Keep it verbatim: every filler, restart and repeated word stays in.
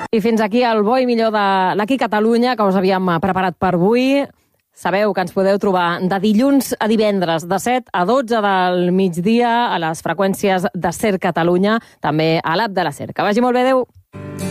I fins aquí el bo i millor de l'Aquí Catalunya que us havíem preparat per avui. Sabeu que ens podeu trobar de dilluns a divendres, de set a dotze del migdia, a les freqüències de SER Catalunya, també a l'app de la SER. Que vagi molt bé, adeu!